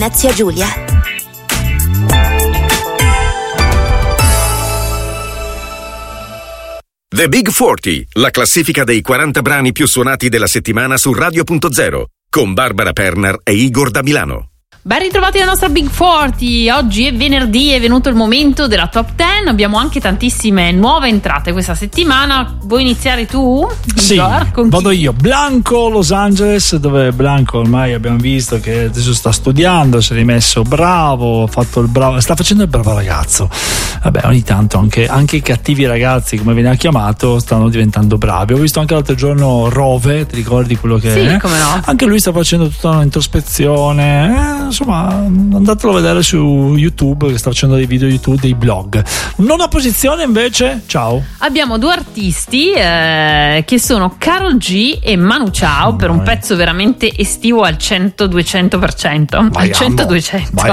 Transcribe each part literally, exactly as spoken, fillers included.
Zia Giulia. The Big quaranta, la classifica dei quaranta brani più suonati della settimana su Radio punto zero, con Barbara Pernar e Igor da Milano. Ben ritrovati alla nostra Big quaranta. Oggi è venerdì, è venuto il momento della top dieci. Abbiamo anche tantissime nuove entrate questa settimana. Vuoi iniziare tu? Sì, Con vado chi? io. Blanco, Los Angeles, dove Blanco ormai abbiamo visto che adesso sta studiando, si è rimesso bravo, ha fatto il bravo, sta facendo il bravo ragazzo. Vabbè, ogni tanto anche, anche i cattivi ragazzi, come viene chiamato, stanno diventando bravi. Ho visto anche l'altro giorno Rove, ti ricordi quello che Sì, è? come no. Anche lui sta facendo tutta un'introspezione. Eh, insomma, andatelo a vedere su YouTube, che sta facendo dei video YouTube, dei blog. Nona posizione invece, ciao. Abbiamo due artisti eh, che sono Karol G e Manu Chao, per un pezzo veramente estivo al cento duecento per cento. Al cento duecento.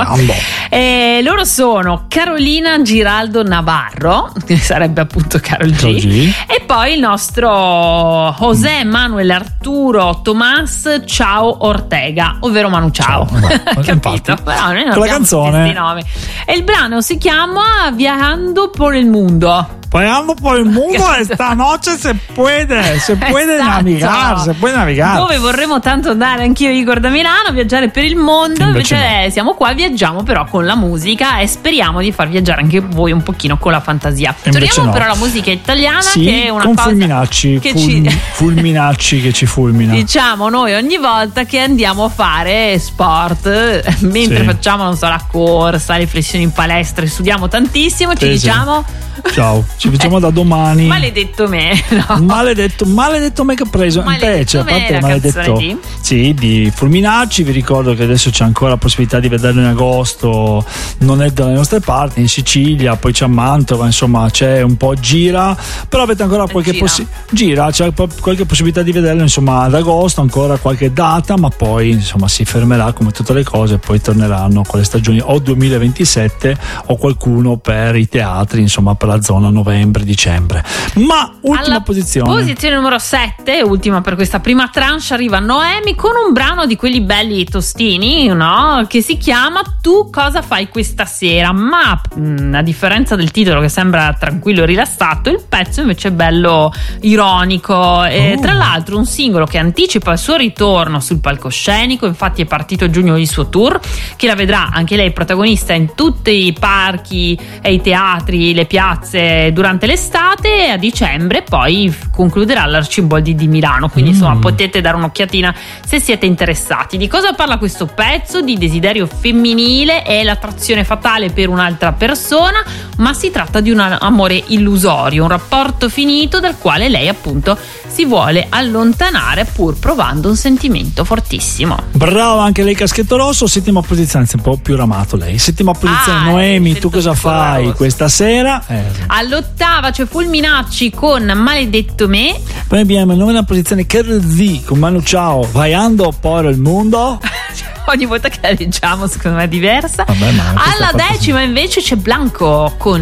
E loro sono Carolina Giraldo Navarro, che sarebbe appunto Karol G, Karol G, e poi il nostro José Manuel Arturo Tomás Chao Ortega, ovvero Manu Chao. Ciao, Capito? Però noi non con la abbiamo canzone questi nomi. E il brano si chiama Viajando por el Mundo. Pagando por il mondo e stanotte se puede, se puede Esatto. navigar, se puede navigar. Dove vorremmo tanto andare anch'io, Igor da Milano, viaggiare per il mondo. Invece Invece no. Siamo qua, viaggiamo però con la musica e speriamo di far viaggiare anche voi un pochino con la fantasia. Invece Torniamo no. però alla musica italiana, Sì, che è una con cosa fulminacci, che ful- ci fulminacci che ci fulmina. diciamo noi ogni volta che andiamo a fare sport, mentre Sì. facciamo, non so, la corsa, le flessioni in palestra, studiamo tantissimo, ci Sì, sì. diciamo Ciao, ci vediamo da domani. maledetto me, no? Maledetto, maledetto me che ho preso. Maledetto Invece, a me, parte la maledetto, canzone di? sì, di Fulminacci. Vi ricordo che adesso c'è ancora la possibilità di vederlo in agosto. Non è dalle nostre parti, in Sicilia, poi c'è a Mantova, insomma, c'è un po' gira. Però avete ancora qualche gira. possi- gira, c'è po- qualche possibilità di vederlo, insomma, ad agosto, ancora qualche data, ma poi insomma si fermerà come tutte le cose, poi torneranno con le stagioni o duemilaventisette o qualcuno per i teatri, insomma, per la zona novembre, dicembre. Ma ultima Alla posizione. Posizione numero sette, ultima per questa prima tranche, arriva Noemi con un brano di quelli belli tostini, no? Che si chiama Tu cosa fai questa sera? Ma mh, a differenza del titolo che sembra tranquillo e rilassato, il pezzo invece è bello ironico e Oh. tra l'altro un singolo che anticipa il suo ritorno sul palcoscenico. Infatti è partito a giugno il suo tour, che la vedrà anche lei protagonista in tutti i parchi e i teatri, le piazze durante l'estate, e a dicembre poi concluderà all'Arciboldi di Milano, quindi Mm. insomma potete dare un'occhiatina se siete interessati. Di cosa parla questo pezzo? Di desiderio femminile e l'attrazione fatale per un'altra persona, ma si tratta di un amore illusorio, un rapporto finito dal quale lei appunto si vuole allontanare pur provando un sentimento fortissimo. Brava anche lei, Caschetto Rosso. Settima posizione, anzi un po' più ramato lei. Settima posizione, Ah, Noemi, sento tu cosa tutto fai rosso. questa sera? Eh, sì. All'ottava c'è Fulminacci con Maledetto me. Poi abbiamo in novena posizione Karol G con Manu Chao, Vaiando por il mundo. Ogni volta che la leggiamo secondo me è diversa. Vabbè, ma questa Alla è fatta decima invece c'è Blanco con